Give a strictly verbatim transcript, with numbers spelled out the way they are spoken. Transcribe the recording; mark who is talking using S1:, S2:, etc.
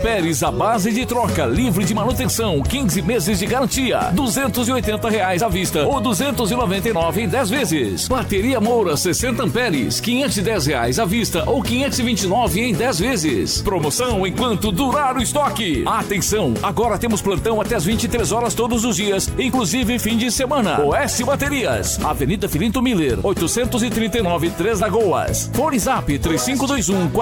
S1: amperes à base de troca, livre de manutenção, quinze meses de garantia, duzentos e oitenta reais à vista ou duzentos e noventa e nove em dez vezes. Bateria Moura sessenta amperes, quinhentos e dez reais à vista ou quinhentos e vinte e nove em dez vezes. Promoção enquanto durar o estoque. Atenção, agora temos plantão até as vinte e três horas todos os dias, inclusive fim de semana. Oeste Baterias, Avenida Filinto Miller, oitocentos e trinta e nove, Três Lagoas. Fone Zap três cinco dois um